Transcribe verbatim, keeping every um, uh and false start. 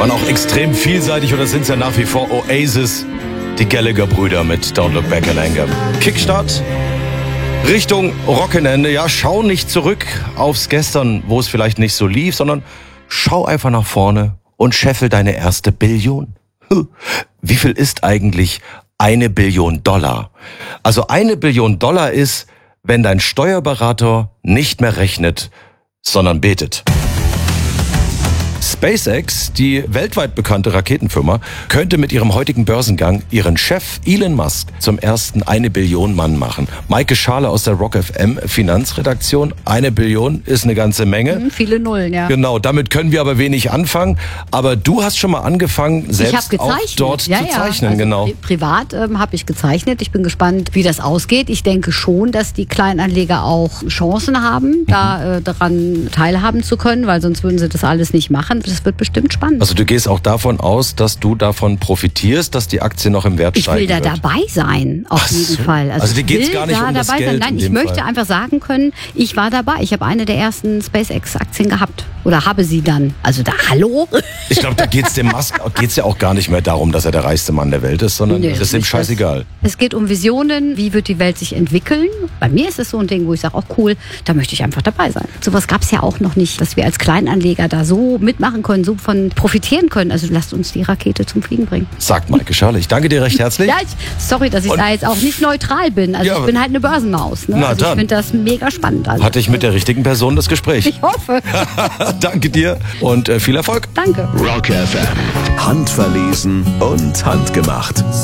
Waren auch extrem vielseitig oder sind es ja nach wie vor Oasis, die Gallagher-Brüder mit Don't Look Back in Anger. Kickstart Richtung Rockenende. Ja, schau nicht zurück aufs Gestern, wo es vielleicht nicht so lief, sondern schau einfach nach vorne und scheffel deine erste Billion. Wie viel ist eigentlich eine Billion Dollar? Also eine Billion Dollar ist, wenn dein Steuerberater nicht mehr rechnet, sondern betet. SpaceX, die weltweit bekannte Raketenfirma, könnte mit ihrem heutigen Börsengang ihren Chef Elon Musk zum ersten eine Billion Mann machen. Maike Schale aus der Rock F M Finanzredaktion. Eine Billion ist eine ganze Menge. Mhm, viele Nullen, ja. Genau, damit können wir aber wenig anfangen. Aber du hast schon mal angefangen, selbst auch dort ja, zu ja. zeichnen. Also genau. pri privat ähm, habe ich gezeichnet. Ich bin gespannt, wie das ausgeht. Ich denke schon, dass die Kleinanleger auch Chancen haben, mhm. da äh, daran teilhaben zu können, weil sonst würden sie das alles nicht machen. Das wird bestimmt spannend. Also du gehst auch davon aus, dass du davon profitierst, dass die Aktie noch im Wert ich steigen will da wird. dabei sein, auf Ach jeden so. Fall. Also, Also dir ich geht's will gar nicht da um das dabei Geld sein. Nein, in ich dem möchte Fall. einfach sagen können, ich war dabei. Ich habe eine der ersten SpaceX-Aktien gehabt. Oder habe sie dann. Also da, hallo? Ich glaube, da geht's dem Musk geht's ja auch gar nicht mehr darum, dass er der reichste Mann der Welt ist, sondern Nee, das ist ihm nicht scheißegal. Das. Es geht um Visionen, wie wird die Welt sich entwickeln. Bei mir ist es so ein Ding, wo ich sage, auch cool, da möchte ich einfach dabei sein. Sowas gab es ja auch noch nicht, dass wir als Kleinanleger da so mitmachen können, so von profitieren können. Also lasst uns die Rakete zum Fliegen bringen. Sagt Maike Schale. Ich danke dir recht herzlich. Ja, ich, sorry, dass ich Und- da jetzt auch nicht neutral bin. Also Ja, ich bin halt eine Börsenmaus. Ne? Na Also ich dann. finde das mega spannend. Also, Hatte ich mit der richtigen Person das Gespräch. ich hoffe. Danke dir und äh, viel Erfolg. Danke. Rock F M. Handverlesen und handgemacht.